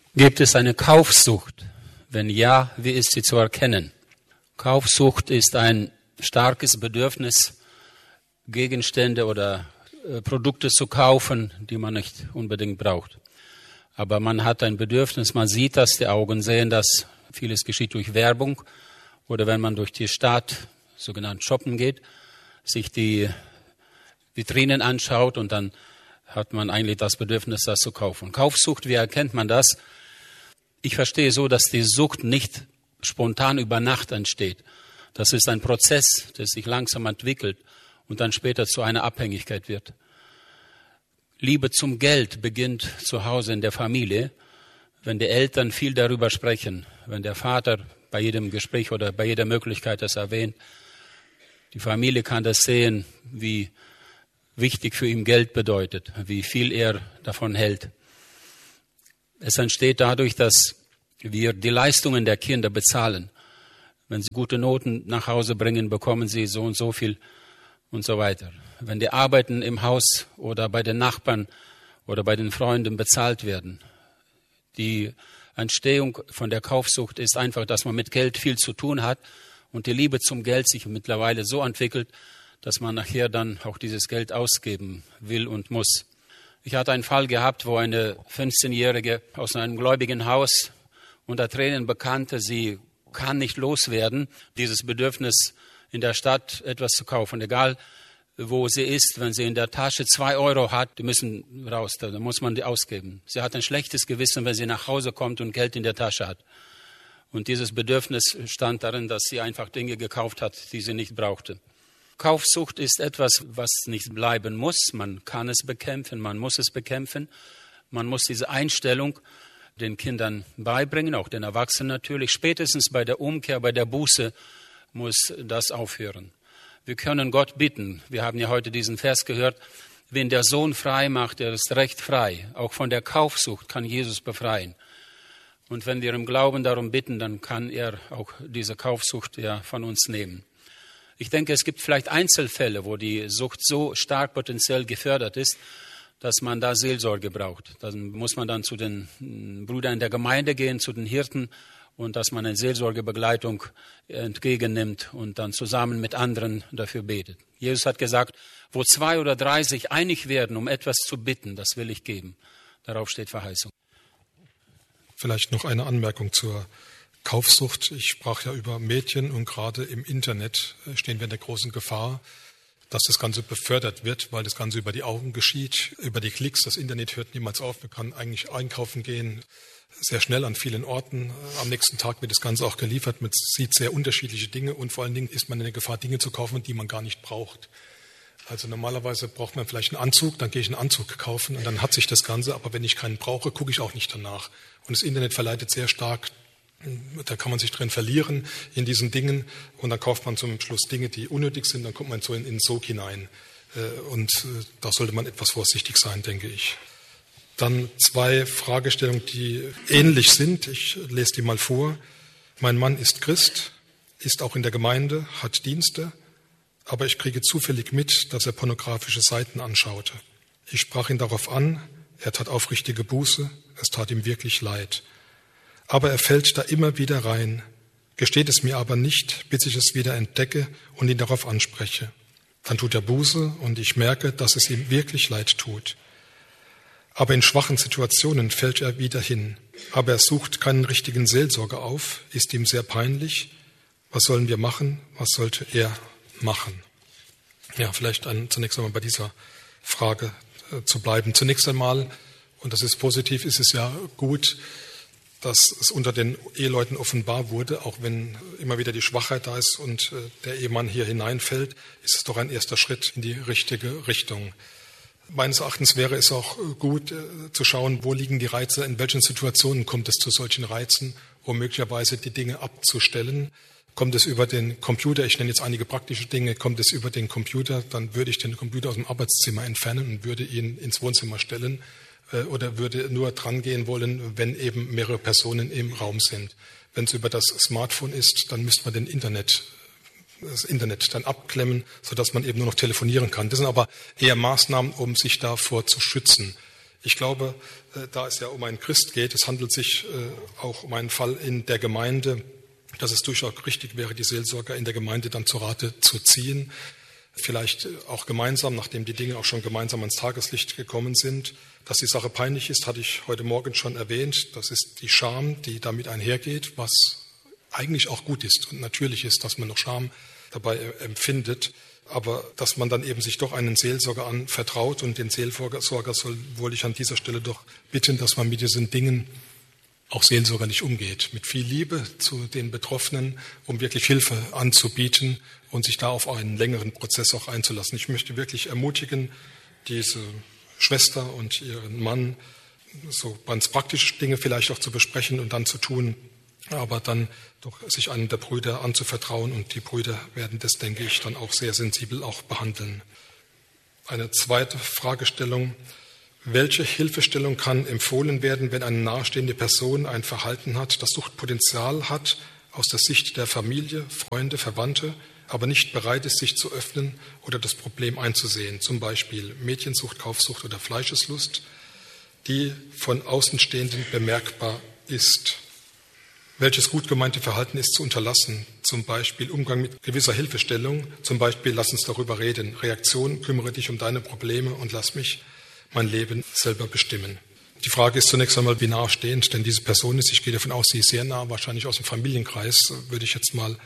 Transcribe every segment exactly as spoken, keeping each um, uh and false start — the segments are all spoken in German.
Gibt es eine Kaufsucht? Wenn ja, wie ist sie zu erkennen? Kaufsucht ist ein starkes Bedürfnis, Gegenstände oder äh, Produkte zu kaufen, die man nicht unbedingt braucht. Aber man hat ein Bedürfnis, man sieht das, die Augen sehen das. Vieles geschieht durch Werbung oder wenn man durch die Stadt, sogenannt shoppen geht, sich die Vitrinen anschaut und dann hat man eigentlich das Bedürfnis, das zu kaufen. Kaufsucht, wie erkennt man das? Ich verstehe so, dass die Sucht nicht spontan über Nacht entsteht. Das ist ein Prozess, der sich langsam entwickelt und dann später zu einer Abhängigkeit wird. Liebe zum Geld beginnt zu Hause in der Familie, wenn die Eltern viel darüber sprechen, wenn der Vater bei jedem Gespräch oder bei jeder Möglichkeit das erwähnt. Die Familie kann das sehen, wie wichtig für ihn Geld bedeutet, wie viel er davon hält. Es entsteht dadurch, dass wir die Leistungen der Kinder bezahlen. Wenn sie gute Noten nach Hause bringen, bekommen sie so und so viel und so weiter. Wenn die Arbeiten im Haus oder bei den Nachbarn oder bei den Freunden bezahlt werden. Die Entstehung von der Kaufsucht ist einfach, dass man mit Geld viel zu tun hat und die Liebe zum Geld sich mittlerweile so entwickelt, dass man nachher dann auch dieses Geld ausgeben will und muss. Ich hatte einen Fall gehabt, wo eine fünfzehnjährige aus einem gläubigen Haus unter Tränen bekannte, sie kann nicht loswerden, dieses Bedürfnis in der Stadt etwas zu kaufen, egal wo sie ist. Wenn sie in der Tasche zwei Euro hat, die müssen raus, da muss man die ausgeben. Sie hat ein schlechtes Gewissen, wenn sie nach Hause kommt und Geld in der Tasche hat. Und dieses Bedürfnis stand darin, dass sie einfach Dinge gekauft hat, die sie nicht brauchte. Kaufsucht ist etwas, was nicht bleiben muss. Man kann es bekämpfen, man muss es bekämpfen. Man muss diese Einstellung den Kindern beibringen, auch den Erwachsenen natürlich. Spätestens bei der Umkehr, bei der Buße muss das aufhören. Wir können Gott bitten. Wir haben ja heute diesen Vers gehört. Wen der Sohn frei macht, der ist recht frei. Auch von der Kaufsucht kann Jesus befreien. Und wenn wir im Glauben darum bitten, dann kann er auch diese Kaufsucht ja von uns nehmen. Ich denke, es gibt vielleicht Einzelfälle, wo die Sucht so stark potenziell gefördert ist, dass man da Seelsorge braucht. Dann muss man dann zu den Brüdern in der Gemeinde gehen, zu den Hirten und dass man eine Seelsorgebegleitung entgegennimmt und dann zusammen mit anderen dafür betet. Jesus hat gesagt, wo zwei oder drei sich einig werden, um etwas zu bitten, das will ich geben. Darauf steht Verheißung. Vielleicht noch eine Anmerkung zur Kaufsucht. Ich sprach ja über Mädchen und gerade im Internet stehen wir in der großen Gefahr, dass das Ganze befördert wird, weil das Ganze über die Augen geschieht, über die Klicks. Das Internet hört niemals auf. Man kann eigentlich einkaufen gehen, sehr schnell an vielen Orten. Am nächsten Tag wird das Ganze auch geliefert. Man sieht sehr unterschiedliche Dinge und vor allen Dingen ist man in der Gefahr, Dinge zu kaufen, die man gar nicht braucht. Also normalerweise braucht man vielleicht einen Anzug, dann gehe ich einen Anzug kaufen und dann hat sich das Ganze. Aber wenn ich keinen brauche, gucke ich auch nicht danach. Und das Internet verleitet sehr stark. Da kann man sich drin verlieren in diesen Dingen und dann kauft man zum Schluss Dinge, die unnötig sind, dann kommt man so in den Sog hinein. Und da sollte man etwas vorsichtig sein, denke ich. Dann zwei Fragestellungen, die ähnlich sind. Ich lese die mal vor. Mein Mann ist Christ, ist auch in der Gemeinde, hat Dienste, aber ich kriege zufällig mit, dass er pornografische Seiten anschaute. Ich sprach ihn darauf an, er tat aufrichtige Buße, es tat ihm wirklich leid. Aber er fällt da immer wieder rein, gesteht es mir aber nicht, bis ich es wieder entdecke und ihn darauf anspreche. Dann tut er Buße und ich merke, dass es ihm wirklich leid tut. Aber in schwachen Situationen fällt er wieder hin. Aber er sucht keinen richtigen Seelsorger auf, ist ihm sehr peinlich. Was sollen wir machen? Was sollte er machen? Ja, vielleicht ein, zunächst einmal bei dieser Frage äh, zu bleiben. Zunächst einmal, und das ist positiv, ist es ja gut, dass es unter den Eheleuten offenbar wurde, auch wenn immer wieder die Schwachheit da ist und der Ehemann hier hineinfällt, ist es doch ein erster Schritt in die richtige Richtung. Meines Erachtens wäre es auch gut zu schauen, wo liegen die Reize, in welchen Situationen kommt es zu solchen Reizen, um möglicherweise die Dinge abzustellen. Kommt es über den Computer, ich nenne jetzt einige praktische Dinge, kommt es über den Computer, dann würde ich den Computer aus dem Arbeitszimmer entfernen und würde ihn ins Wohnzimmer stellen. Oder würde nur dran gehen wollen, wenn eben mehrere Personen im Raum sind. Wenn es über das Smartphone ist, dann müsste man den Internet, das Internet dann abklemmen, sodass man eben nur noch telefonieren kann. Das sind aber eher Maßnahmen, um sich davor zu schützen. Ich glaube, da es ja um einen Christ geht, es handelt sich auch um einen Fall in der Gemeinde, dass es durchaus richtig wäre, die Seelsorger in der Gemeinde dann zu Rate zu ziehen. Vielleicht auch gemeinsam, nachdem die Dinge auch schon gemeinsam ans Tageslicht gekommen sind. Dass die Sache peinlich ist, hatte ich heute Morgen schon erwähnt. Das ist die Scham, die damit einhergeht, was eigentlich auch gut ist und natürlich ist, dass man noch Scham dabei empfindet. Aber dass man dann eben sich doch einen Seelsorger anvertraut und den Seelsorger soll, wollte ich an dieser Stelle doch bitten, dass man mit diesen Dingen auch seelsorgerlich umgeht, mit viel Liebe zu den Betroffenen, um wirklich Hilfe anzubieten und sich da auf einen längeren Prozess auch einzulassen. Ich möchte wirklich ermutigen, diese Schwester und ihren Mann so ganz praktische Dinge vielleicht auch zu besprechen und dann zu tun, aber dann doch sich einem der Brüder anzuvertrauen und die Brüder werden das, denke ich, dann auch sehr sensibel auch behandeln. Eine zweite Fragestellung: Welche Hilfestellung kann empfohlen werden, wenn eine nahestehende Person ein Verhalten hat, das Suchtpotenzial hat, aus der Sicht der Familie, Freunde, Verwandte, aber nicht bereit ist, sich zu öffnen oder das Problem einzusehen, zum Beispiel Mädchensucht, Kaufsucht oder Fleischeslust, die von Außenstehenden bemerkbar ist? Welches gut gemeinte Verhalten ist zu unterlassen, zum Beispiel Umgang mit gewisser Hilfestellung, zum Beispiel lass uns darüber reden, Reaktion, kümmere dich um deine Probleme und lass mich mein Leben selber bestimmen. Die Frage ist zunächst einmal, wie nahestehend denn diese Person ist. Ich gehe davon aus, sie ist sehr nah, wahrscheinlich aus dem Familienkreis, würde ich jetzt mal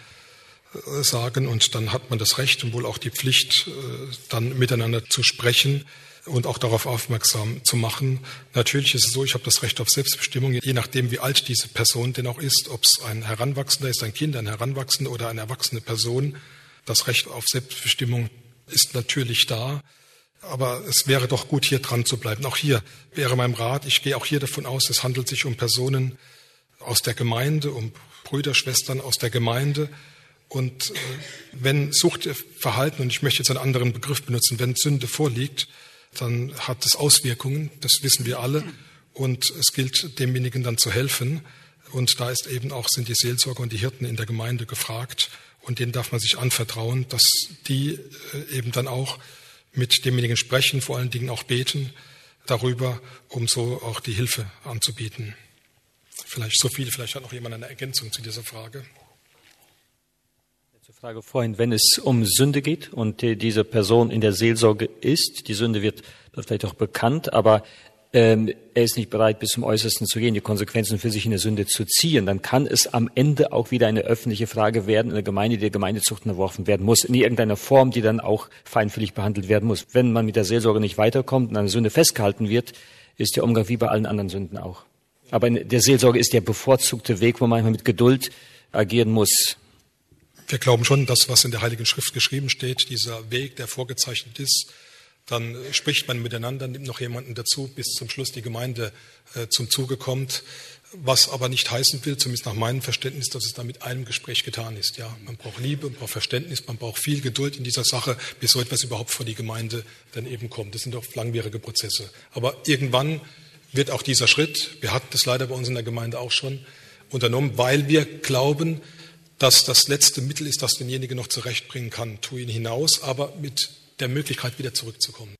sagen. Und dann hat man das Recht und wohl auch die Pflicht, dann miteinander zu sprechen und auch darauf aufmerksam zu machen. Natürlich ist es so, ich habe das Recht auf Selbstbestimmung, je nachdem, wie alt diese Person denn auch ist, ob es ein Heranwachsender ist, ein Kind, ein Heranwachsender oder eine erwachsene Person. Das Recht auf Selbstbestimmung ist natürlich da. Aber es wäre doch gut, hier dran zu bleiben. Auch hier wäre mein Rat, ich gehe auch hier davon aus, es handelt sich um Personen aus der Gemeinde, um Brüder, Schwestern aus der Gemeinde. Und äh, wenn Suchtverhalten, und ich möchte jetzt einen anderen Begriff benutzen, wenn Sünde vorliegt, dann hat es Auswirkungen, das wissen wir alle. Und es gilt, demjenigen dann zu helfen. Und da ist eben auch, sind die Seelsorger und die Hirten in der Gemeinde gefragt. Und denen darf man sich anvertrauen, dass die äh, eben dann auch mit demjenigen sprechen, vor allen Dingen auch beten darüber, um so auch die Hilfe anzubieten. Vielleicht so viel, vielleicht hat noch jemand eine Ergänzung zu dieser Frage. Zur Frage vorhin, wenn es um Sünde geht und diese Person in der Seelsorge ist, die Sünde wird dort vielleicht auch bekannt, aber ähm, er ist nicht bereit, bis zum Äußersten zu gehen, die Konsequenzen für sich in der Sünde zu ziehen, dann kann es am Ende auch wieder eine öffentliche Frage werden in der Gemeinde, die der Gemeindezucht unterworfen werden muss, in irgendeiner Form, die dann auch feinfühlig behandelt werden muss. Wenn man mit der Seelsorge nicht weiterkommt und an der Sünde festgehalten wird, ist der Umgang wie bei allen anderen Sünden auch. Aber in der Seelsorge ist der bevorzugte Weg, wo man manchmal mit Geduld agieren muss. Wir glauben schon, dass was in der Heiligen Schrift geschrieben steht, dieser Weg, der vorgezeichnet ist, dann spricht man miteinander, nimmt noch jemanden dazu, bis zum Schluss die Gemeinde äh, zum Zuge kommt. Was aber nicht heißen will, zumindest nach meinem Verständnis, dass es da mit einem Gespräch getan ist. Ja, man braucht Liebe, man braucht Verständnis, man braucht viel Geduld in dieser Sache, bis so etwas überhaupt vor die Gemeinde dann eben kommt. Das sind doch langwierige Prozesse. Aber irgendwann wird auch dieser Schritt, wir hatten das leider bei uns in der Gemeinde auch schon, unternommen, weil wir glauben, dass das letzte Mittel ist, das denjenigen noch zurechtbringen kann. Tu ihn hinaus, aber mit der Möglichkeit, wieder zurückzukommen.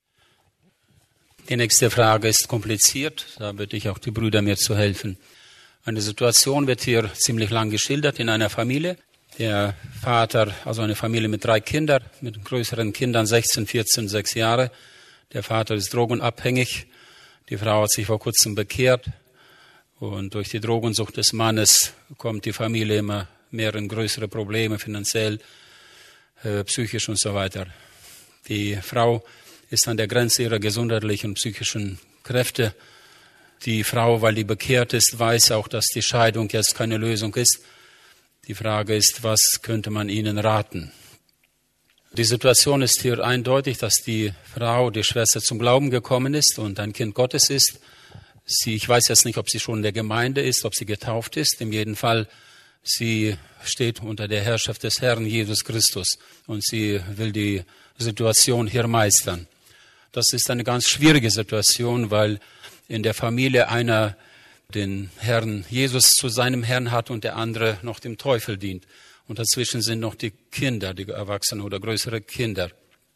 Die nächste Frage ist kompliziert. Da bitte ich auch die Brüder, mir zu helfen. Eine Situation wird hier ziemlich lang geschildert in einer Familie. Der Vater, also eine Familie mit drei Kindern, mit größeren Kindern, sechzehn, vierzehn, sechs Jahre. Der Vater ist drogenabhängig. Die Frau hat sich vor kurzem bekehrt. Und durch die Drogensucht des Mannes kommt die Familie immer mehr in größere Probleme, finanziell, äh, psychisch und so weiter. Die Frau ist an der Grenze ihrer gesundheitlichen und psychischen Kräfte. Die Frau, weil die bekehrt ist, weiß auch, dass die Scheidung jetzt keine Lösung ist. Die Frage ist, was könnte man ihnen raten? Die Situation ist hier eindeutig, dass die Frau, die Schwester, zum Glauben gekommen ist und ein Kind Gottes ist. Sie, ich weiß jetzt nicht, ob sie schon in der Gemeinde ist, ob sie getauft ist. In jedem Fall, sie steht unter der Herrschaft des Herrn Jesus Christus und sie will die Situation hier meistern. Das ist eine ganz schwierige Situation, weil in der Familie einer den Herrn Jesus zu seinem Herrn hat und der andere noch dem Teufel dient. Und dazwischen sind noch die Kinder, die Erwachsenen oder größere Kinder.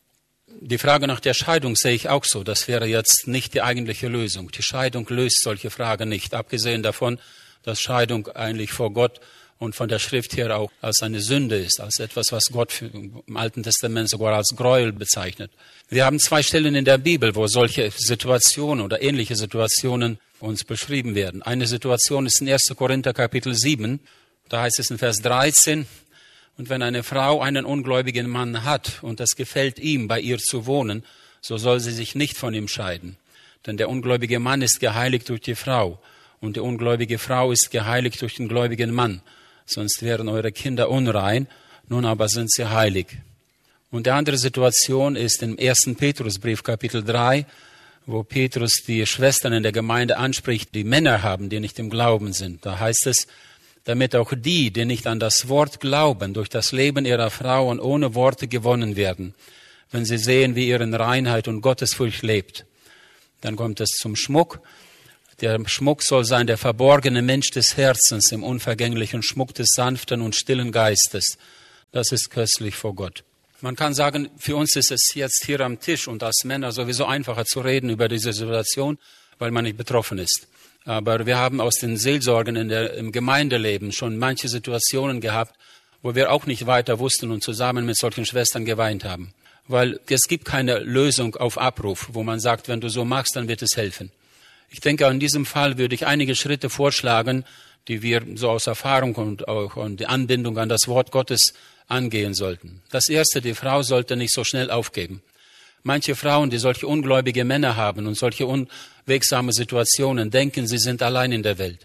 Die Frage nach der Scheidung sehe ich auch so. Das wäre jetzt nicht die eigentliche Lösung. Die Scheidung löst solche Fragen nicht. Abgesehen davon, dass Scheidung eigentlich vor Gott und von der Schrift her auch als eine Sünde ist, als etwas, was Gott für, im Alten Testament sogar als Gräuel bezeichnet. Wir haben zwei Stellen in der Bibel, wo solche Situationen oder ähnliche Situationen uns beschrieben werden. Eine Situation ist in erster Korinther Kapitel sieben. Da heißt es in Vers dreizehn, und wenn eine Frau einen ungläubigen Mann hat und es gefällt ihm, bei ihr zu wohnen, so soll sie sich nicht von ihm scheiden. Denn der ungläubige Mann ist geheiligt durch die Frau und die ungläubige Frau ist geheiligt durch den gläubigen Mann. Sonst wären eure Kinder unrein, nun aber sind sie heilig. Und die andere Situation ist im ersten Petrusbrief Kapitel drei, wo Petrus die Schwestern in der Gemeinde anspricht, die Männer haben, die nicht im Glauben sind. Da heißt es, damit auch die, die nicht an das Wort glauben, durch das Leben ihrer Frauen ohne Worte gewonnen werden, wenn sie sehen, wie ihr in Reinheit und Gottesfurcht lebt. Dann kommt es zum Schmuck. Der Schmuck soll sein der verborgene Mensch des Herzens im unvergänglichen Schmuck des sanften und stillen Geistes. Das ist köstlich vor Gott. Man kann sagen, für uns ist es jetzt hier am Tisch und als Männer sowieso einfacher zu reden über diese Situation, weil man nicht betroffen ist. Aber wir haben aus den Seelsorgen in der, im Gemeindeleben schon manche Situationen gehabt, wo wir auch nicht weiter wussten und zusammen mit solchen Schwestern geweint haben. Weil es gibt keine Lösung auf Abruf, wo man sagt, wenn du so machst, dann wird es helfen. Ich denke, in diesem Fall würde ich einige Schritte vorschlagen, die wir so aus Erfahrung und auch und die Anbindung an das Wort Gottes angehen sollten. Das Erste, die Frau sollte nicht so schnell aufgeben. Manche Frauen, die solche ungläubige Männer haben und solche unwegsame Situationen, denken, sie sind allein in der Welt.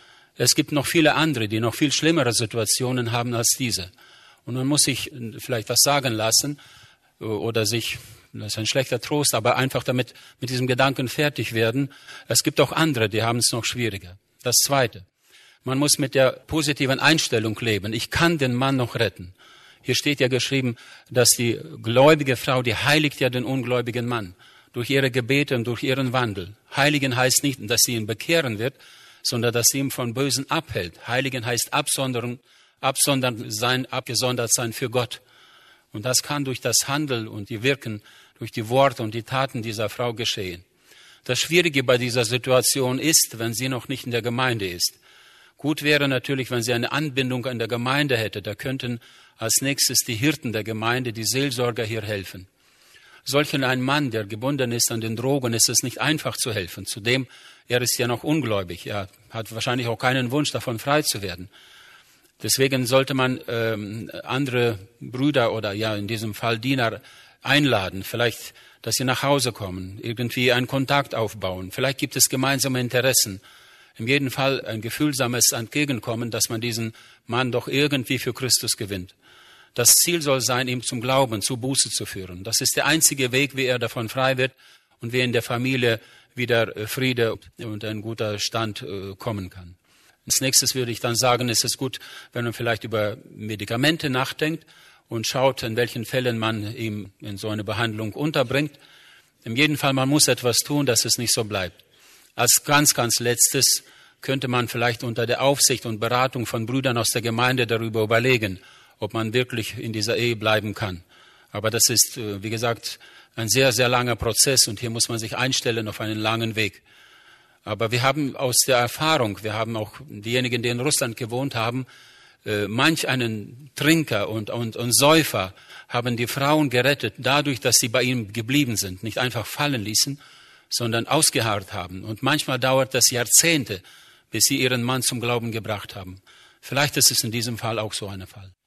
Es gibt noch viele andere, die noch viel schlimmere Situationen haben als diese. Und man muss sich vielleicht was sagen lassen oder sich, das ist ein schlechter Trost, aber einfach damit mit diesem Gedanken fertig werden. Es gibt auch andere, die haben es noch schwieriger. Das Zweite, man muss mit der positiven Einstellung leben. Ich kann den Mann noch retten. Hier steht ja geschrieben, dass die gläubige Frau, die heiligt ja den ungläubigen Mann durch ihre Gebete und durch ihren Wandel. Heiligen heißt nicht, dass sie ihn bekehren wird, sondern dass sie ihn von Bösen abhält. Heiligen heißt absondern, absondern sein, abgesondert sein für Gott. Und das kann durch das Handeln und die Wirken, durch die Worte und die Taten dieser Frau geschehen. Das Schwierige bei dieser Situation ist, wenn sie noch nicht in der Gemeinde ist. Gut wäre natürlich, wenn sie eine Anbindung an der Gemeinde hätte. Da könnten als nächstes die Hirten der Gemeinde, die Seelsorger hier helfen. Solchen ein Mann, der gebunden ist an den Drogen, ist es nicht einfach zu helfen. Zudem, er ist ja noch ungläubig. Er hat wahrscheinlich auch keinen Wunsch, davon frei zu werden. Deswegen sollte man ähm, andere Brüder oder ja in diesem Fall Diener einladen, vielleicht, dass sie nach Hause kommen, irgendwie einen Kontakt aufbauen. Vielleicht gibt es gemeinsame Interessen. In jedem Fall ein gefühlsames Entgegenkommen, dass man diesen Mann doch irgendwie für Christus gewinnt. Das Ziel soll sein, ihm zum Glauben, zu Buße zu führen. Das ist der einzige Weg, wie er davon frei wird und wie in der Familie wieder Friede und ein guter Stand kommen kann. Als nächstes würde ich dann sagen, ist es gut, wenn man vielleicht über Medikamente nachdenkt und schaut, in welchen Fällen man ihm in so eine Behandlung unterbringt. In jedem Fall, man muss etwas tun, dass es nicht so bleibt. Als ganz, ganz Letztes könnte man vielleicht unter der Aufsicht und Beratung von Brüdern aus der Gemeinde darüber überlegen, ob man wirklich in dieser Ehe bleiben kann. Aber das ist, wie gesagt, ein sehr, sehr langer Prozess und hier muss man sich einstellen auf einen langen Weg. Aber wir haben aus der Erfahrung, wir haben auch diejenigen, die in Russland gewohnt haben, manch einen Trinker und, und, und Säufer haben die Frauen gerettet, dadurch, dass sie bei ihm geblieben sind, nicht einfach fallen ließen, sondern ausgeharrt haben. Und manchmal dauert das Jahrzehnte, bis sie ihren Mann zum Glauben gebracht haben. Vielleicht ist es in diesem Fall auch so ein Fall.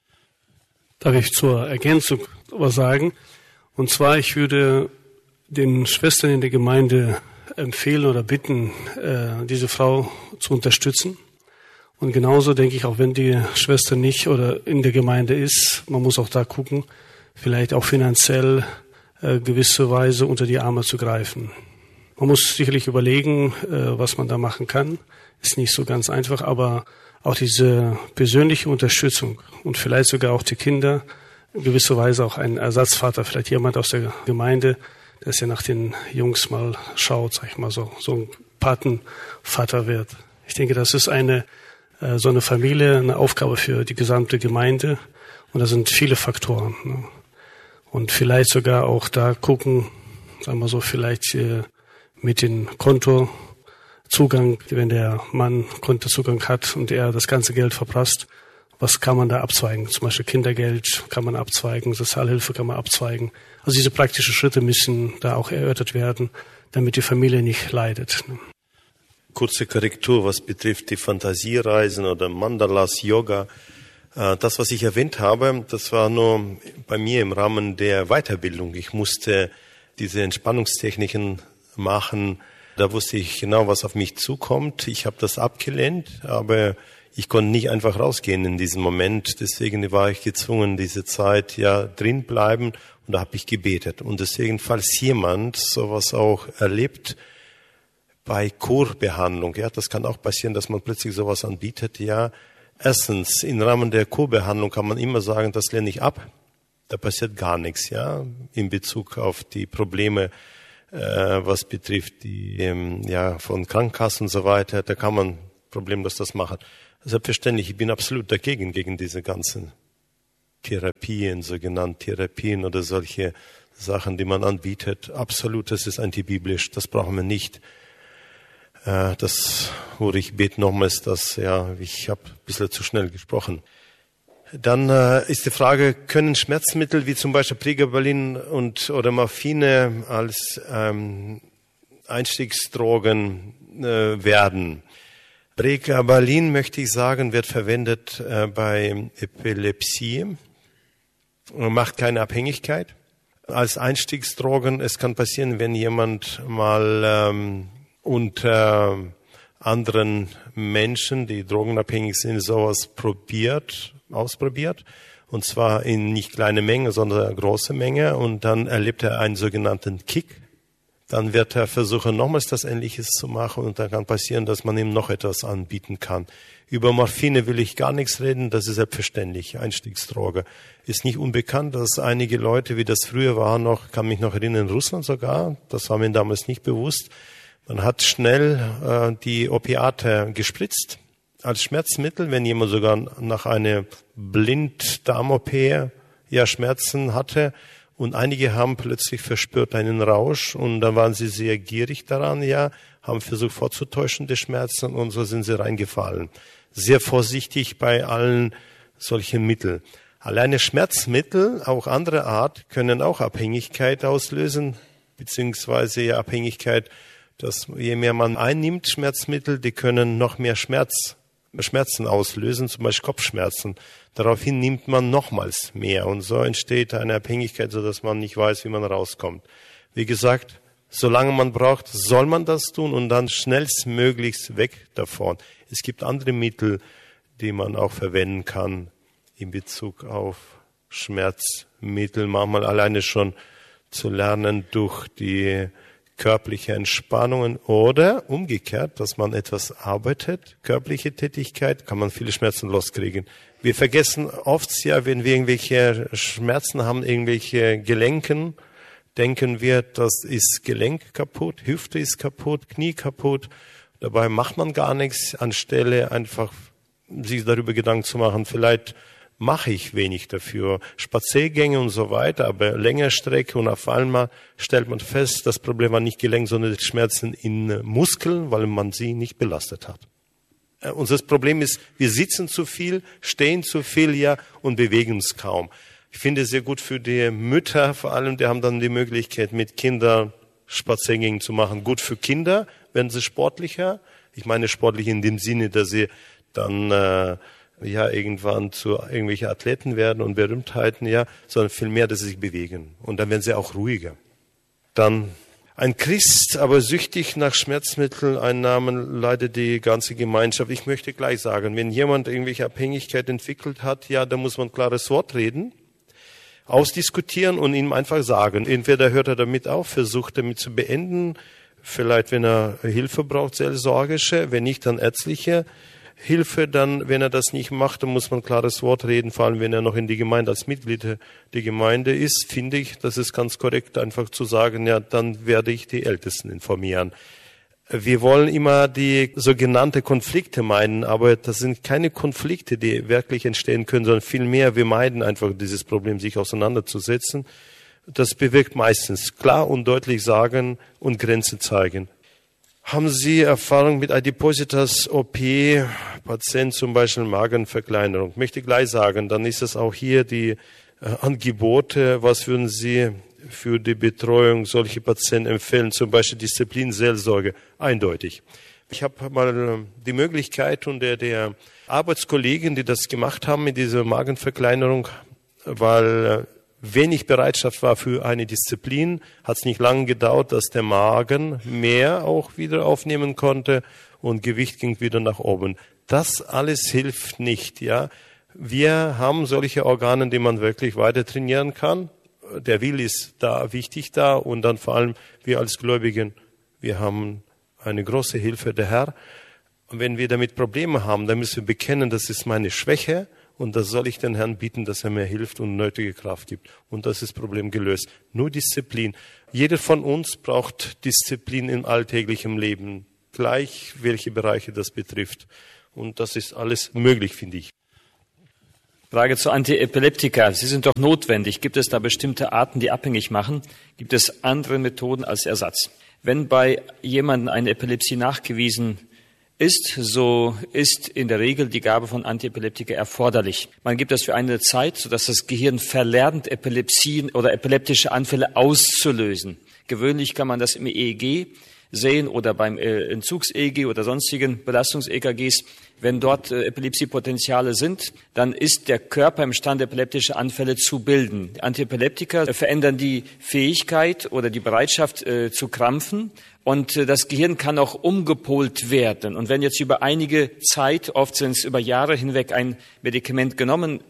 Darf ich zur Ergänzung was sagen? Und zwar, ich würde den Schwestern in der Gemeinde empfehlen oder bitten, diese Frau zu unterstützen. Und genauso denke ich, auch wenn die Schwester nicht oder in der Gemeinde ist, man muss auch da gucken, vielleicht auch finanziell gewisse Weise unter die Arme zu greifen. Man muss sicherlich überlegen, was man da machen kann. Ist nicht so ganz einfach, aber auch diese persönliche Unterstützung und vielleicht sogar auch die Kinder, in gewisser Weise auch ein Ersatzvater, vielleicht jemand aus der Gemeinde, der ja nach den Jungs mal schaut, sag ich mal so, so ein Patenvater wird. Ich denke, das ist eine, so eine Familie, eine Aufgabe für die gesamte Gemeinde und da sind viele Faktoren. Und vielleicht sogar auch da gucken, sagen wir so, vielleicht äh, mit dem Kontozugang, wenn der Mann Kontozugang hat und er das ganze Geld verprasst, was kann man da abzweigen? Zum Beispiel Kindergeld kann man abzweigen, Sozialhilfe kann man abzweigen. Also diese praktischen Schritte müssen da auch erörtert werden, damit die Familie nicht leidet. Kurze Korrektur, was betrifft die Fantasiereisen oder Mandalas, Yoga. Das, was ich erwähnt habe, das war nur bei mir im Rahmen der Weiterbildung. Ich musste diese Entspannungstechniken machen. Da wusste ich genau, was auf mich zukommt. Ich habe das abgelehnt, aber ich konnte nicht einfach rausgehen in diesem Moment. Deswegen war ich gezwungen, diese Zeit ja drin bleiben. Und da habe ich gebetet. Und deswegen, falls jemand sowas auch erlebt, bei Kurbehandlung, ja, das kann auch passieren, dass man plötzlich sowas anbietet, ja. Erstens, im Rahmen der Kurbehandlung kann man immer sagen, das lehne ich ab. Da passiert gar nichts, ja, in Bezug auf die Probleme, äh, was betrifft die, ähm, ja, von Krankenkassen und so weiter. Da kann man problemlos das machen. Selbstverständlich, ich bin absolut dagegen, gegen diese ganzen Therapien, sogenannte Therapien oder solche Sachen, die man anbietet. Absolut, das ist antibiblisch, das brauchen wir nicht. Äh, das, wo ich bete nochmals, dass, ja, ich habe ein bisschen zu schnell gesprochen. Dann äh, ist die Frage, können Schmerzmittel wie zum Beispiel Pregabalin und oder Morphine als ähm, Einstiegsdrogen äh, werden? Pregabalin, möchte ich sagen, wird verwendet äh, bei Epilepsie, macht keine Abhängigkeit. Als Einstiegsdrogen, es kann passieren, wenn jemand mal ähm, unter anderen Menschen, die drogenabhängig sind, sowas probiert, ausprobiert, und zwar in nicht kleine Menge, sondern eine große Menge, und dann erlebt er einen sogenannten Kick. Dann wird er versuchen, nochmals das Ähnliches zu machen, und dann kann passieren, dass man ihm noch etwas anbieten kann. Über Morphine will ich gar nichts reden, das ist selbstverständlich, Einstiegsdroge. Ist nicht unbekannt, dass einige Leute, wie das früher war, noch, kann mich noch erinnern, in Russland sogar, das war mir damals nicht bewusst, man hat schnell äh, die Opiate gespritzt als Schmerzmittel, wenn jemand sogar nach einer Blinddarm-O P ja Schmerzen hatte. Und einige haben plötzlich verspürt einen Rausch, und dann waren sie sehr gierig daran, ja, haben versucht vorzutäuschen die Schmerzen, und so sind sie reingefallen. Sehr vorsichtig bei allen solchen Mitteln. Alleine Schmerzmittel, auch andere Art, können auch Abhängigkeit auslösen, beziehungsweise ja Abhängigkeit, dass je mehr man einnimmt, Schmerzmittel, die können noch mehr Schmerz, Schmerzen auslösen, zum Beispiel Kopfschmerzen. Daraufhin nimmt man nochmals mehr, und so entsteht eine Abhängigkeit, so dass man nicht weiß, wie man rauskommt. Wie gesagt, solange man braucht, soll man das tun, und dann schnellstmöglichst weg davon. Es gibt andere Mittel, die man auch verwenden kann in Bezug auf Schmerzmittel. Manchmal alleine schon zu lernen durch die körperliche Entspannungen oder umgekehrt, dass man etwas arbeitet, körperliche Tätigkeit, kann man viele Schmerzen loskriegen. Wir vergessen oft ja, wenn wir irgendwelche Schmerzen haben, irgendwelche Gelenken, denken wir, das ist Gelenk kaputt, Hüfte ist kaputt, Knie kaputt. Dabei macht man gar nichts, anstelle einfach sich darüber Gedanken zu machen, vielleicht mache ich wenig dafür. Spaziergänge und so weiter, aber längere Strecke, und auf einmal stellt man fest, das Problem war nicht Gelenk, sondern die Schmerzen in Muskeln, weil man sie nicht belastet hat. Unser Problem ist, wir sitzen zu viel, stehen zu viel, ja, und bewegen uns kaum. Ich finde es sehr gut für die Mütter vor allem, die haben dann die Möglichkeit, mit Kindern Spaziergänge zu machen. Gut für Kinder, werden sie sportlicher. Ich meine sportlich in dem Sinne, dass sie dann äh, ja irgendwann zu irgendwelchen Athleten werden und Berühmtheiten, ja, sondern vielmehr, dass sie sich bewegen. Und dann werden sie auch ruhiger. Dann ein Christ, aber süchtig nach Schmerzmitteleinnahmen, leidet die ganze Gemeinschaft. Ich möchte gleich sagen, wenn jemand irgendwelche Abhängigkeit entwickelt hat, ja, da muss man ein klares Wort reden, ausdiskutieren und ihm einfach sagen. Entweder hört er damit auf, versucht damit zu beenden, vielleicht wenn er Hilfe braucht, seelsorgische, wenn nicht, dann ärztliche Hilfe. Dann, wenn er das nicht macht, dann muss man ein klares Wort reden, vor allem wenn er noch in die Gemeinde als Mitglied der Gemeinde ist, finde ich, das ist ganz korrekt, einfach zu sagen, ja, dann werde ich die Ältesten informieren. Wir wollen immer die sogenannte Konflikte meiden, aber das sind keine Konflikte, die wirklich entstehen können, sondern vielmehr, wir meiden einfach dieses Problem, sich auseinanderzusetzen. Das bewirkt meistens klar und deutlich sagen und Grenzen zeigen. Haben Sie Erfahrung mit Adipositas-O P, Patient zum Beispiel Magenverkleinerung? Ich möchte gleich sagen, dann ist es auch hier die äh, Angebote. Was würden Sie für die Betreuung solcher Patienten empfehlen? Zum Beispiel Disziplinseelsorge, eindeutig. Ich habe mal die Möglichkeit unter der Arbeitskollegen, die das gemacht haben mit dieser Magenverkleinerung, weil wenig Bereitschaft war für eine Disziplin, hat es nicht lange gedauert, dass der Magen mehr auch wieder aufnehmen konnte und Gewicht ging wieder nach oben. Das alles hilft nicht, ja. Wir haben solche Organe, die man wirklich weiter trainieren kann. Der Wille ist da wichtig da und dann vor allem wir als Gläubigen, wir haben eine große Hilfe, der Herr. Und wenn wir damit Probleme haben, dann müssen wir bekennen, das ist meine Schwäche. Und das soll ich den Herrn bieten, dass er mir hilft und nötige Kraft gibt. Und das ist das Problem gelöst. Nur Disziplin. Jeder von uns braucht Disziplin im alltäglichen Leben. Gleich, welche Bereiche das betrifft. Und das ist alles möglich, finde ich. Frage zu Antiepileptika. Sie sind doch notwendig. Gibt es da bestimmte Arten, die abhängig machen? Gibt es andere Methoden als Ersatz? Wenn bei jemandem eine Epilepsie nachgewiesen ist, so ist in der Regel die Gabe von Antiepileptika erforderlich. Man gibt das für eine Zeit, sodass das Gehirn verlernt, Epilepsien oder epileptische Anfälle auszulösen. Gewöhnlich kann man das im E E G sehen oder beim Entzugs-E E G oder sonstigen Belastungs-E K Gs. Wenn dort Epilepsiepotenziale sind, dann ist der Körper imstande, epileptische Anfälle zu bilden. Antiepileptika verändern die Fähigkeit oder die Bereitschaft äh, zu krampfen und äh, das Gehirn kann auch umgepolt werden. Und wenn jetzt über einige Zeit, oft sind es über Jahre hinweg, ein Medikament genommen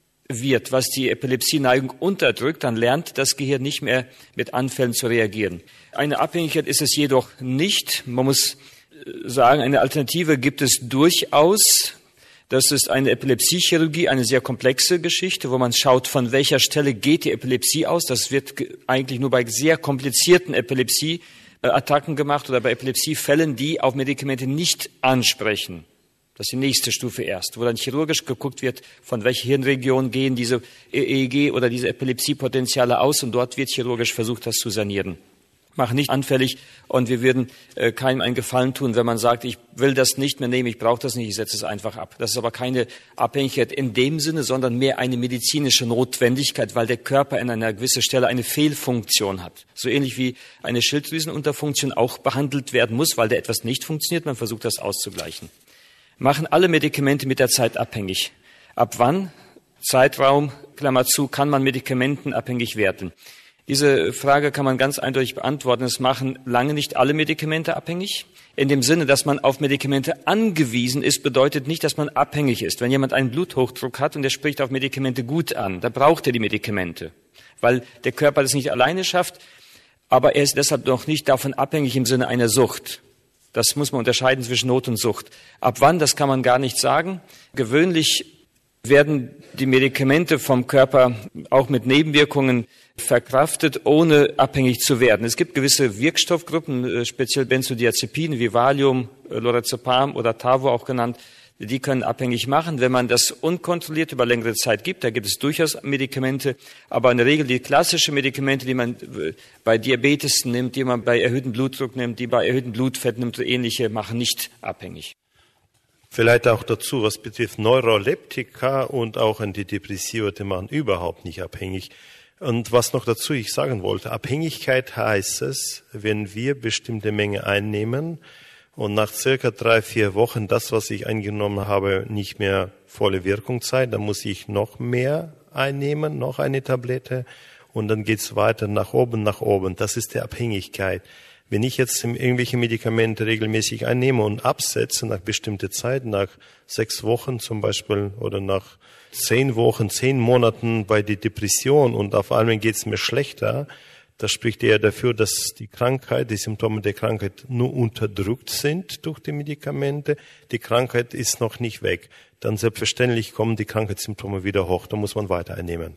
wird, was die Epilepsieneigung unterdrückt, dann lernt das Gehirn nicht mehr mit Anfällen zu reagieren. Eine Abhängigkeit ist es jedoch nicht. Man muss sagen, eine Alternative gibt es durchaus. Das ist eine Epilepsiechirurgie, eine sehr komplexe Geschichte, wo man schaut, von welcher Stelle geht die Epilepsie aus. Das wird eigentlich nur bei sehr komplizierten Epilepsieattacken gemacht oder bei Epilepsiefällen, die auf Medikamente nicht ansprechen. Das ist die nächste Stufe erst, wo dann chirurgisch geguckt wird, von welcher Hirnregion gehen diese E E G oder diese Epilepsiepotenziale aus und dort wird chirurgisch versucht, das zu sanieren. Machen nicht anfällig und wir würden äh, keinem einen Gefallen tun, wenn man sagt, ich will das nicht mehr nehmen, ich brauche das nicht, ich setze es einfach ab. Das ist aber keine Abhängigkeit in dem Sinne, sondern mehr eine medizinische Notwendigkeit, weil der Körper an einer gewissen Stelle eine Fehlfunktion hat. So ähnlich wie eine Schilddrüsenunterfunktion auch behandelt werden muss, weil da etwas nicht funktioniert, man versucht das auszugleichen. Machen alle Medikamente mit der Zeit abhängig. Ab wann, Zeitraum, Klammer zu, kann man medikamentenabhängig werden? Diese Frage kann man ganz eindeutig beantworten. Es machen lange nicht alle Medikamente abhängig. In dem Sinne, dass man auf Medikamente angewiesen ist, bedeutet nicht, dass man abhängig ist. Wenn jemand einen Bluthochdruck hat und er spricht auf Medikamente gut an, dann braucht er die Medikamente, weil der Körper das nicht alleine schafft, aber er ist deshalb noch nicht davon abhängig im Sinne einer Sucht. Das muss man unterscheiden zwischen Not und Sucht. Ab wann, das kann man gar nicht sagen. Gewöhnlich werden die Medikamente vom Körper auch mit Nebenwirkungen verkraftet, ohne abhängig zu werden. Es gibt gewisse Wirkstoffgruppen, speziell Benzodiazepine wie Valium, Lorazepam oder Tavo auch genannt, die können abhängig machen, wenn man das unkontrolliert über längere Zeit gibt. Da gibt es durchaus Medikamente, aber in der Regel die klassischen Medikamente, die man bei Diabetes nimmt, die man bei erhöhtem Blutdruck nimmt, die bei erhöhtem Blutfett nimmt, so ähnliche, machen nicht abhängig. Vielleicht auch dazu, was betrifft Neuroleptika und auch Antidepressiva, die machen überhaupt nicht abhängig. Und was noch dazu ich sagen wollte, Abhängigkeit heißt es, wenn wir bestimmte Menge einnehmen und nach circa drei, vier Wochen das, was ich eingenommen habe, nicht mehr volle Wirkung zeigt, dann muss ich noch mehr einnehmen, noch eine Tablette und dann geht's weiter nach oben, nach oben. Das ist die Abhängigkeit. Wenn ich jetzt irgendwelche Medikamente regelmäßig einnehme und absetze nach bestimmter Zeit, nach sechs Wochen zum Beispiel oder nach zehn Wochen, zehn Monaten bei der Depression und auf einmal geht es mir schlechter, das spricht eher dafür, dass die Krankheit, die Symptome der Krankheit nur unterdrückt sind durch die Medikamente. Die Krankheit ist noch nicht weg. Dann selbstverständlich kommen die Krankheitssymptome wieder hoch. Da muss man weiter einnehmen.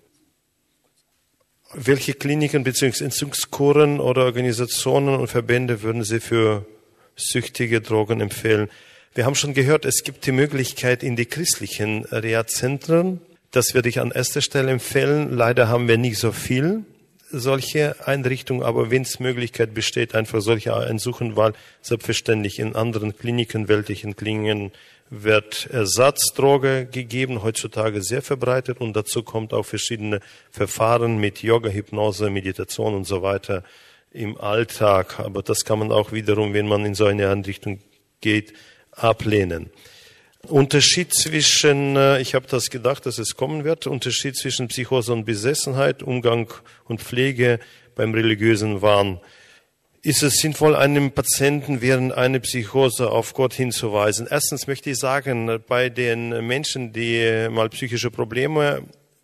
Welche Kliniken bzw. Entzugskuren oder Organisationen und Verbände würden Sie für süchtige Drogen empfehlen? Wir haben schon gehört, es gibt die Möglichkeit in die christlichen Reha-Zentren. Das würde ich an erster Stelle empfehlen. Leider haben wir nicht so viel. solche Einrichtungen, aber wenn es Möglichkeit besteht, einfach solche einsuchen, weil selbstverständlich in anderen Kliniken, weltlichen Kliniken, wird Ersatzdroge gegeben, heutzutage sehr verbreitet, und dazu kommt auch verschiedene Verfahren mit Yoga, Hypnose, Meditation und so weiter im Alltag. Aber das kann man auch wiederum, wenn man in so eine Einrichtung geht, ablehnen. Unterschied zwischen, ich habe das gedacht, dass es kommen wird, Unterschied zwischen Psychose und Besessenheit, Umgang und Pflege beim religiösen Wahn. Ist es sinnvoll, einem Patienten während einer Psychose auf Gott hinzuweisen? Erstens möchte ich sagen, bei den Menschen, die mal psychische Probleme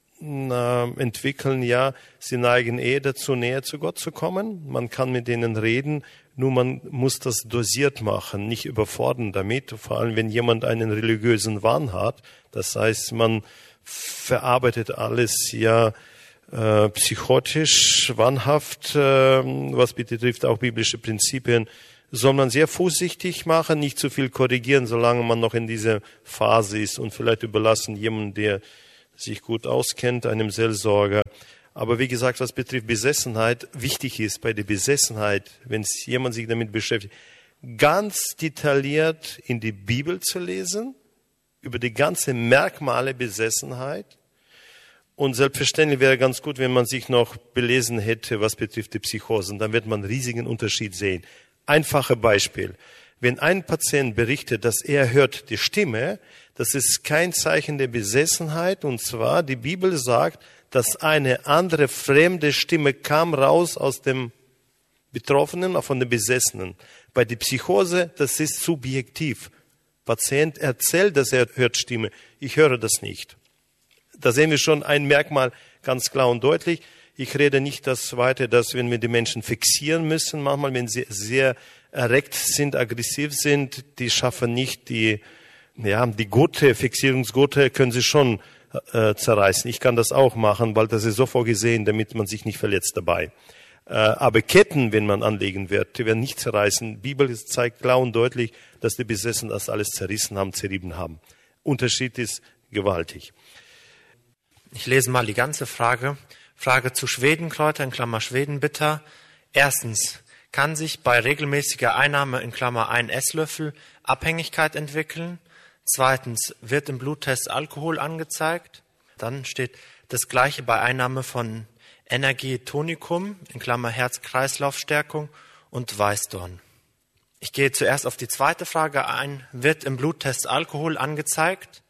äh, entwickeln, ja, sie neigen eher dazu, näher zu Gott zu kommen. Man kann mit denen reden, nur man muss das dosiert machen, nicht überfordern damit. Vor allem, wenn jemand einen religiösen Wahn hat. Das heißt, man verarbeitet alles, ja, Äh, psychotisch, wahnhaft, äh, was betrifft auch biblische Prinzipien, soll man sehr vorsichtig machen, nicht zu viel korrigieren, solange man noch in dieser Phase ist, und vielleicht überlassen jemanden, der sich gut auskennt, einem Seelsorger. Aber wie gesagt, was betrifft Besessenheit, wichtig ist bei der Besessenheit, wenn jemand sich damit beschäftigt, ganz detailliert in die Bibel zu lesen, über die ganzen Merkmale Besessenheit. Und selbstverständlich wäre ganz gut, wenn man sich noch belesen hätte, was betrifft die Psychosen. Dann wird man einen riesigen Unterschied sehen. Einfache Beispiel. Wenn ein Patient berichtet, dass er hört die Stimme, das ist kein Zeichen der Besessenheit. Und zwar, die Bibel sagt, dass eine andere fremde Stimme kam raus aus dem Betroffenen, von dem Besessenen. Bei der Psychose, das ist subjektiv. Patient erzählt, dass er hört Stimme. Ich höre das nicht. Da sehen wir schon ein Merkmal ganz klar und deutlich. Ich rede nicht das Weite, dass wenn wir die Menschen fixieren müssen, manchmal, wenn sie sehr erregt sind, aggressiv sind, die schaffen nicht die, ja, die Gurte, Fixierungsgurte können sie schon äh, zerreißen. Ich kann das auch machen, weil das ist so vorgesehen, damit man sich nicht verletzt dabei. Äh, aber Ketten, wenn man anlegen wird, die werden nicht zerreißen. Die Bibel zeigt klar und deutlich, dass die Besessenen das alles zerrissen haben, zerrieben haben. Unterschied ist gewaltig. Ich lese mal die ganze Frage. Frage zu Schwedenkräuter, in Klammer Schwedenbitter. Erstens, kann sich bei regelmäßiger Einnahme, in Klammer ein Esslöffel, Abhängigkeit entwickeln? Zweitens, wird im Bluttest Alkohol angezeigt? Dann steht das Gleiche bei Einnahme von Energietonicum, in Klammer Herz-Kreislauf-Stärkung und Weißdorn. Ich gehe zuerst auf die zweite Frage ein. Wird im Bluttest Alkohol angezeigt?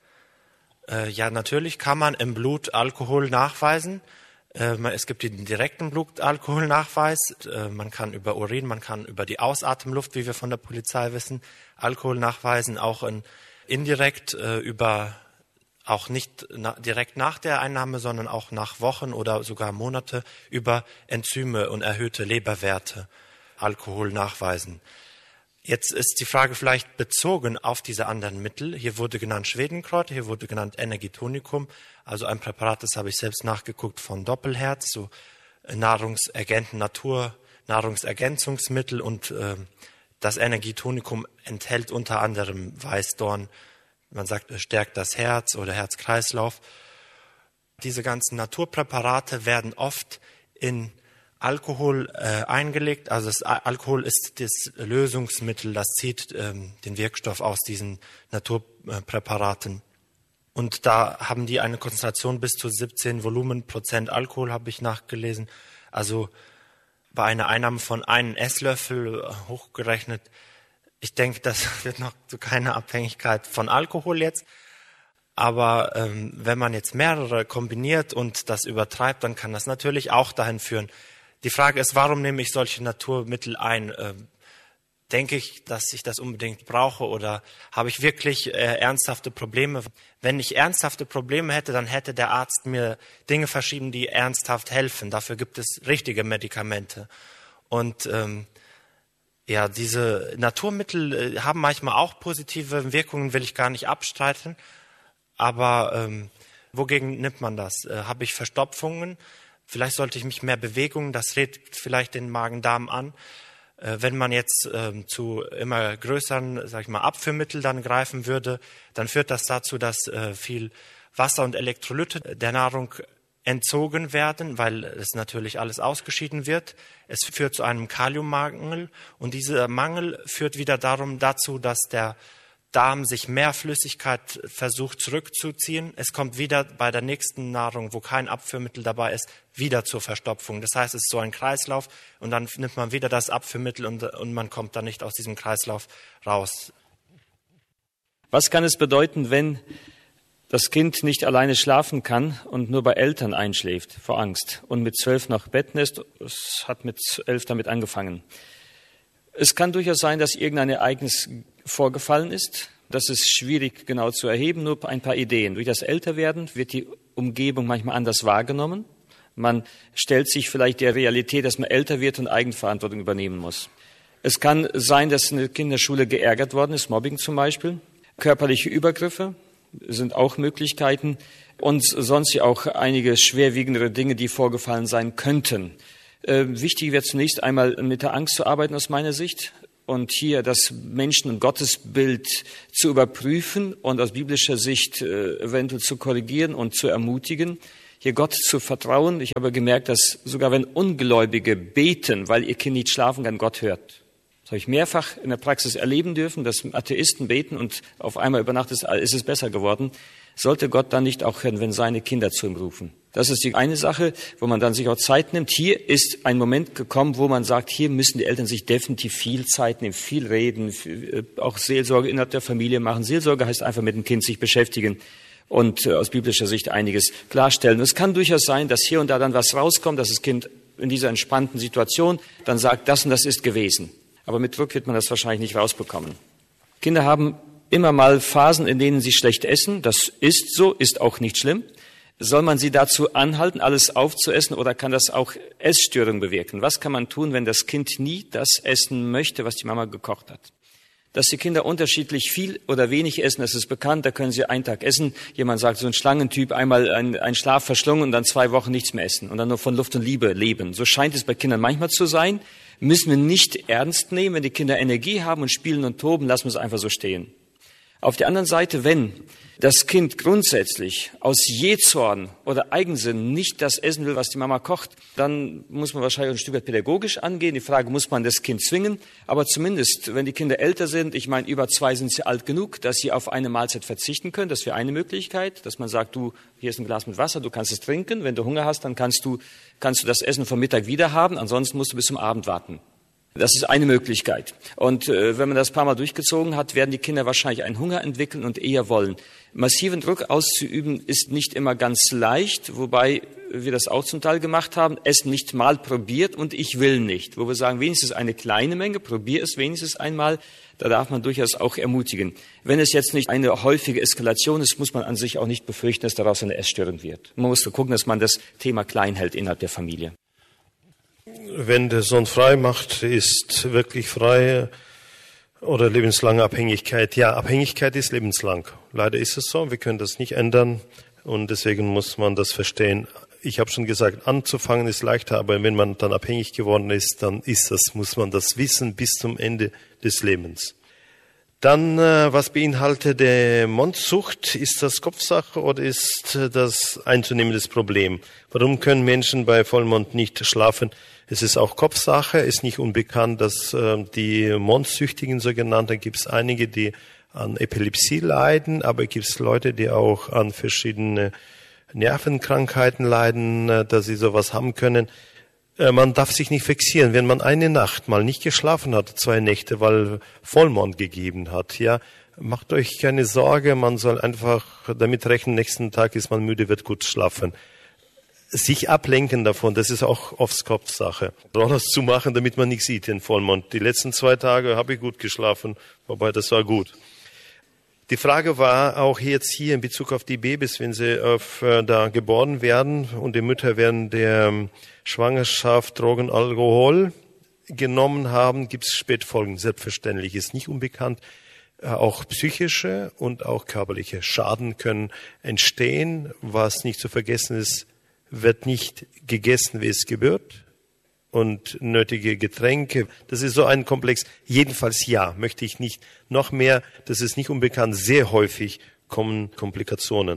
Ja, natürlich kann man im Blut Alkohol nachweisen. Es gibt den direkten Blutalkoholnachweis. Man kann über Urin, man kann über die Ausatemluft, wie wir von der Polizei wissen, Alkohol nachweisen. Auch in, indirekt über, auch nicht direkt nach der Einnahme, sondern auch nach Wochen oder sogar Monate über Enzyme und erhöhte Leberwerte Alkohol nachweisen. Jetzt ist die Frage vielleicht bezogen auf diese anderen Mittel. Hier wurde genannt Schwedenkräuter, hier wurde genannt Energietonicum, also ein Präparat, das habe ich selbst nachgeguckt, von Doppelherz, so Nahrungsergänzen, Natur, Nahrungsergänzungsmittel, und äh, das Energietonicum enthält unter anderem Weißdorn. Man sagt, es stärkt das Herz oder Herz-Kreislauf. Diese ganzen Naturpräparate werden oft in Alkohol äh, eingelegt, also das Alkohol ist das Lösungsmittel, das zieht ähm, den Wirkstoff aus diesen Naturpräparaten. Und da haben die eine Konzentration bis zu siebzehn Volumenprozent Alkohol, habe ich nachgelesen. Also bei einer Einnahme von einem Esslöffel äh, hochgerechnet, ich denke, das wird noch zu keiner Abhängigkeit von Alkohol jetzt. Aber ähm, wenn man jetzt mehrere kombiniert und das übertreibt, dann kann das natürlich auch dahin führen. Die Frage ist, warum nehme ich solche Naturmittel ein? Ähm, denke ich, dass ich das unbedingt brauche, oder habe ich wirklich äh, ernsthafte Probleme? Wenn ich ernsthafte Probleme hätte, dann hätte der Arzt mir Dinge verschrieben, die ernsthaft helfen. Dafür gibt es richtige Medikamente. Und ähm, ja, diese Naturmittel äh, haben manchmal auch positive Wirkungen, will ich gar nicht abstreiten. Aber ähm, wogegen nimmt man das? Äh, habe ich Verstopfungen? Vielleicht sollte ich mich mehr bewegen, das regt vielleicht den Magen-Darm an. Äh, wenn man jetzt äh, zu immer größeren, sag ich mal, Abführmitteln dann greifen würde, dann führt das dazu, dass äh, viel Wasser und Elektrolyte der Nahrung entzogen werden, weil es natürlich alles ausgeschieden wird. Es führt zu einem Kaliummangel und dieser Mangel führt wieder darum dazu, dass der Darm sich mehr Flüssigkeit versucht zurückzuziehen. Es kommt wieder bei der nächsten Nahrung, wo kein Abführmittel dabei ist, wieder zur Verstopfung. Das heißt, es ist so ein Kreislauf und dann nimmt man wieder das Abführmittel und, und man kommt dann nicht aus diesem Kreislauf raus. Was kann es bedeuten, wenn das Kind nicht alleine schlafen kann und nur bei Eltern einschläft vor Angst und mit zwölf noch Bettnest? Es hat mit elf damit angefangen. Es kann durchaus sein, dass irgendein Ereignis vorgefallen ist. Das ist schwierig genau zu erheben, nur ein paar Ideen. Durch das Älterwerden wird die Umgebung manchmal anders wahrgenommen. Man stellt sich vielleicht der Realität, dass man älter wird und Eigenverantwortung übernehmen muss. Es kann sein, dass eine Kinderschule geärgert worden ist, Mobbing zum Beispiel. Körperliche Übergriffe sind auch Möglichkeiten und sonst auch einige schwerwiegendere Dinge, die vorgefallen sein könnten. Äh, wichtig wäre zunächst einmal mit der Angst zu arbeiten aus meiner Sicht und hier das Menschen- und Gottesbild zu überprüfen und aus biblischer Sicht äh, eventuell zu korrigieren und zu ermutigen, hier Gott zu vertrauen. Ich habe gemerkt, dass sogar wenn Ungläubige beten, weil ihr Kind nicht schlafen kann, Gott hört. Das habe ich mehrfach in der Praxis erleben dürfen, dass Atheisten beten und auf einmal über Nacht ist, ist es besser geworden. Sollte Gott dann nicht auch hören, wenn seine Kinder zu ihm rufen? Das ist die eine Sache, wo man dann sich auch Zeit nimmt. Hier ist ein Moment gekommen, wo man sagt, hier müssen die Eltern sich definitiv viel Zeit nehmen, viel reden, viel, auch Seelsorge innerhalb der Familie machen. Seelsorge heißt einfach mit dem Kind sich beschäftigen und äh, aus biblischer Sicht einiges klarstellen. Es kann durchaus sein, dass hier und da dann was rauskommt, dass das Kind in dieser entspannten Situation dann sagt, das und das ist gewesen. Aber mit Druck wird man das wahrscheinlich nicht rausbekommen. Kinder haben immer mal Phasen, in denen sie schlecht essen. Das ist so, ist auch nicht schlimm. Soll man sie dazu anhalten, alles aufzuessen, oder kann das auch Essstörungen bewirken? Was kann man tun, wenn das Kind nie das essen möchte, was die Mama gekocht hat? Dass die Kinder unterschiedlich viel oder wenig essen, das ist bekannt. Da können sie einen Tag essen. Jemand sagt, so ein Schlangentyp, einmal einen, einen Schlaf verschlungen und dann zwei Wochen nichts mehr essen und dann nur von Luft und Liebe leben. So scheint es bei Kindern manchmal zu sein. Müssen wir nicht ernst nehmen. Wenn die Kinder Energie haben und spielen und toben, lassen wir es einfach so stehen. Auf der anderen Seite, wenn das Kind grundsätzlich aus Jähzorn oder Eigensinn nicht das essen will, was die Mama kocht, dann muss man wahrscheinlich ein Stück weit pädagogisch angehen. Die Frage, muss man das Kind zwingen? Aber zumindest, wenn die Kinder älter sind, ich meine, über zwei sind sie alt genug, dass sie auf eine Mahlzeit verzichten können. Das wäre eine Möglichkeit, dass man sagt, du, hier ist ein Glas mit Wasser, du kannst es trinken. Wenn du Hunger hast, dann kannst du, kannst du das Essen vom Mittag wieder haben. Ansonsten musst du bis zum Abend warten. Das ist eine Möglichkeit. Und äh, wenn man das ein paar Mal durchgezogen hat, werden die Kinder wahrscheinlich einen Hunger entwickeln und eher wollen. Massiven Druck auszuüben ist nicht immer ganz leicht, wobei wir das auch zum Teil gemacht haben. Essen nicht mal probiert und ich will nicht. Wo wir sagen, wenigstens eine kleine Menge, probier es wenigstens einmal. Da darf man durchaus auch ermutigen. Wenn es jetzt nicht eine häufige Eskalation ist, muss man an sich auch nicht befürchten, dass daraus eine Essstörung wird. Man muss gucken, dass man das Thema klein hält innerhalb der Familie. Wenn der Sohn frei macht, ist wirklich frei oder lebenslange Abhängigkeit. Ja, Abhängigkeit ist lebenslang. Leider ist es so, wir können das nicht ändern und deswegen muss man das verstehen. Ich habe schon gesagt, anzufangen ist leichter, aber wenn man dann abhängig geworden ist, dann ist das, muss man das wissen bis zum Ende des Lebens. Dann, was beinhaltet der Mondsucht? Ist das Kopfsache oder ist das einzunehmendes Problem? Warum können Menschen bei Vollmond nicht schlafen? Es ist auch Kopfsache. Es ist nicht unbekannt, dass die Mondsüchtigen sogenannten, gibt es einige, die an Epilepsie leiden, aber gibt es Leute, die auch an verschiedene Nervenkrankheiten leiden, dass sie sowas haben können. Man darf sich nicht fixieren, wenn man eine Nacht mal nicht geschlafen hat, zwei Nächte, weil Vollmond gegeben hat, ja, macht euch keine Sorge, man soll einfach damit rechnen, nächsten Tag ist man müde, wird gut schlafen. Sich ablenken davon, das ist auch oft Kopfsache. Rollers zu machen, damit man nichts sieht, den Vollmond. Die letzten zwei Tage habe ich gut geschlafen, wobei das war gut. Die Frage war auch jetzt hier in Bezug auf die Babys, wenn sie auf, äh, da geboren werden und die Mütter während der Schwangerschaft Drogen, Alkohol genommen haben, gibt es Spätfolgen. Selbstverständlich ist nicht unbekannt. Äh, auch psychische und auch körperliche Schaden können entstehen. Was nicht zu vergessen ist, wird nicht gegessen, wie es gebührt. Und nötige Getränke. Das ist so ein Komplex. Jedenfalls ja, möchte ich nicht. Noch mehr, das ist nicht unbekannt, sehr häufig kommen Komplikationen.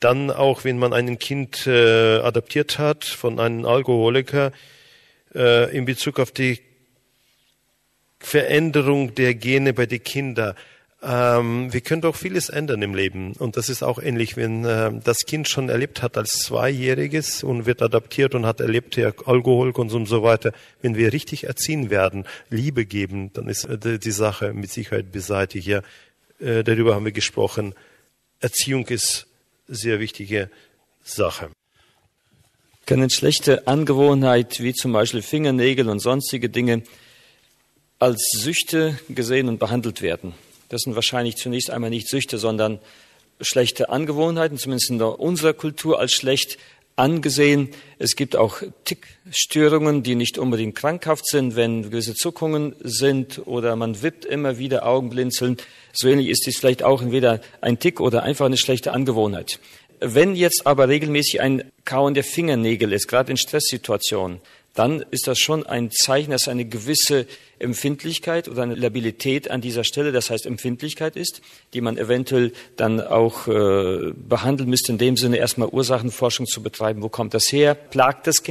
Dann auch, wenn man ein Kind äh, adoptiert hat von einem Alkoholiker, äh, in Bezug auf die Veränderung der Gene bei den Kindern. Ähm, wir können doch vieles ändern im Leben. Und das ist auch ähnlich, wenn äh, das Kind schon erlebt hat als Zweijähriges und wird adoptiert und hat erlebt, ja, Alkoholkonsum und so weiter. Wenn wir richtig erziehen werden, Liebe geben, dann ist äh, die Sache mit Sicherheit beseitigt. Ja, äh, darüber haben wir gesprochen. Erziehung ist sehr wichtige Sache. Kann eine schlechte Angewohnheit, wie zum Beispiel Fingernägel und sonstige Dinge, als Süchte gesehen und behandelt werden? Das sind wahrscheinlich zunächst einmal nicht Süchte, sondern schlechte Angewohnheiten, zumindest in unserer Kultur als schlecht angesehen. Es gibt auch Tickstörungen, die nicht unbedingt krankhaft sind, wenn gewisse Zuckungen sind oder man wippt immer wieder, Augenblinzeln. So ähnlich ist dies vielleicht auch entweder ein Tick oder einfach eine schlechte Angewohnheit. Wenn jetzt aber regelmäßig ein Kauen der Fingernägel ist, gerade in Stresssituationen, dann ist das schon ein Zeichen, dass eine gewisse Empfindlichkeit oder eine Labilität an dieser Stelle, das heißt Empfindlichkeit ist, die man eventuell dann auch äh, behandeln müsste, in dem Sinne erstmal Ursachenforschung zu betreiben. Wo kommt das her? Plagt das Kind?